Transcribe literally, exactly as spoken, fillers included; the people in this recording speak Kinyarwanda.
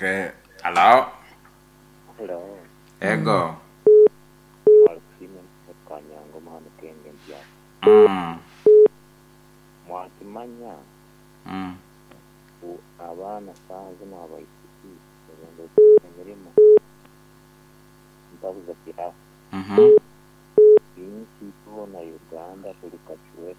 Okay. Hello. Hello. Ego. Alcime Kanyango mano kenge mpya. Mm. Mwakimanya Mm. u abana sanze n'abayitiki bagenda emirimo ndabuza kira Mhm. binki tubona Uganda turi kacwera